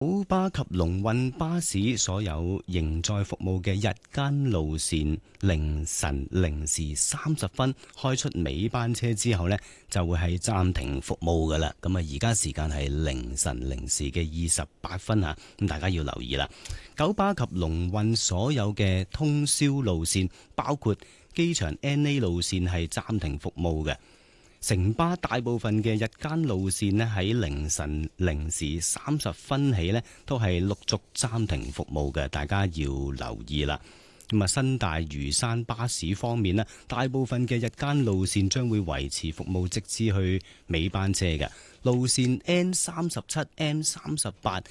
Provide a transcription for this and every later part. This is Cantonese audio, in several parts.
九巴及龍運巴士所有營載服務嘅日間路線，凌晨零時30分開出尾班車之後呢，就會係暫停服務噶啦。咁啊，而家時間係凌晨零時嘅28分啊，咁大家要留意啦。九巴及龍運所有嘅通宵路線，包括機場 NA 路線係暫停服務嘅。城巴大部分嘅日間路線呢，喺凌晨零時30分起呢，都係陸續暫停服務嘅，大家要留意啦。咁啊，新大嶼山巴士方面呢，大部分嘅日間路線將會維持服務，直至去尾班車嘅路線 N37、N38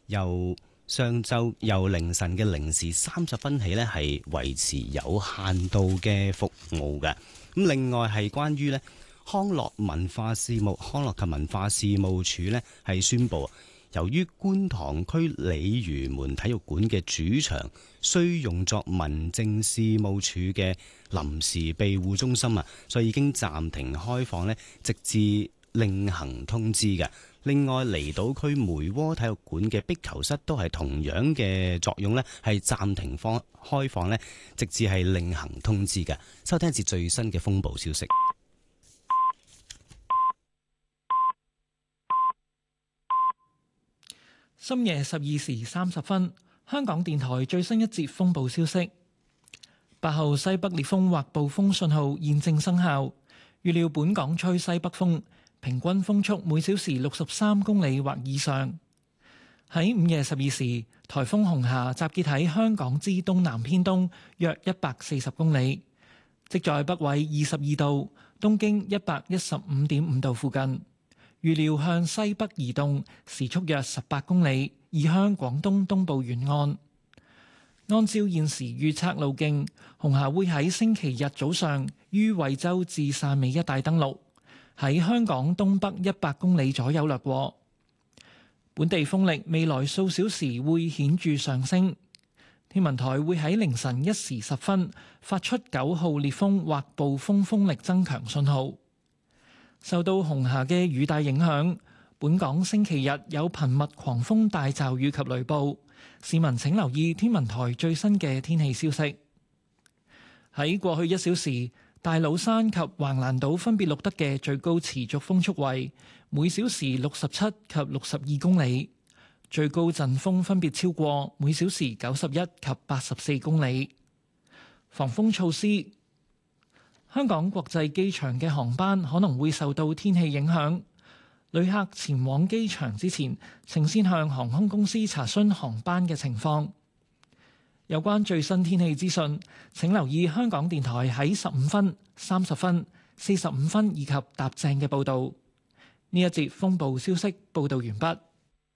由凌晨嘅零時30分起呢，係維持有限度嘅服務嘅。咁另外係關於呢。康樂及文化事務署呢係宣布，由於觀塘區鯉魚門體育館嘅主場需用作民政事務處嘅臨時庇護中心啊，所以已經暫停開放呢，直至另行通知嘅。另外，離島區梅窩體育館嘅壁球室都係同樣嘅作用呢，係暫停開放呢，直至係另行通知嘅。收聽一節最新嘅風暴消息。 深夜12時30分，香港電台最新一節風暴消息：8號西北烈風或暴風信號現正生效，預料本港吹西北風，平均風速每小時63公里或以上。喺午夜12時，颱風紅霞集結喺香港之東南偏東約140公里，即在北緯22度、東經115.5度附近。預料向西北移動，時速約18公里，移向廣東東部沿岸。按照現時預測路徑，紅霞會喺星期日早上於惠州至汕尾一帶登陸，喺香港東北100公里左右掠過。本地風力未來數小時會顯著上升，天文台會喺凌晨1時10分發出9號烈風或暴風風力增強信號。受到紅霞嘅雨帶影響，本港星期日有頻密狂風大驟雨及雷暴，市民請留意天文台最新嘅天氣消息。喺過去1小時，大老山及橫瀾島分別錄得嘅最高持續風速為每小時67及62公里，最高陣風分別超過每小時91及84公里。防風措施：香港國際機場嘅航班可能會受到天氣影響，旅客前往機場之前，請先向航空公司查詢航班嘅情況。有關最新天氣資訊，請留意香港電台喺15分、30分、45分以及踏正嘅報導。呢一節風暴消息報導完畢。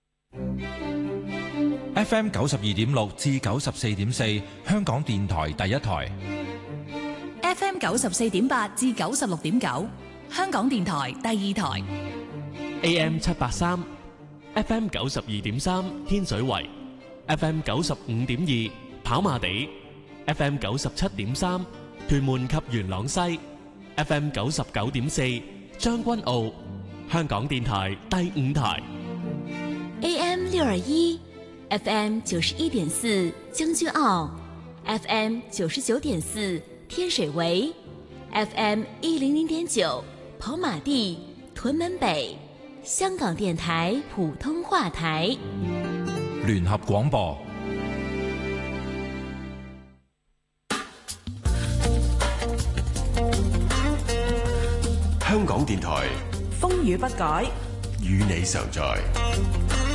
FM 92.6至94.4，香港電台第一台。 FM 94.8至96.9，香港電台第二台。 AM 783 ，FM 92.3天水圍 ，FM 95.2跑馬地 ，FM 97.3屯門及元朗西 ，FM 99.4將軍澳，香港電台第五台。 AM 621，FM 91.4將軍澳 ，FM 99.4天水圍 ，FM 100.9跑馬地屯門北，香港電台普通話台。 聯合廣播。 香港電台風雨不改， 與你常在。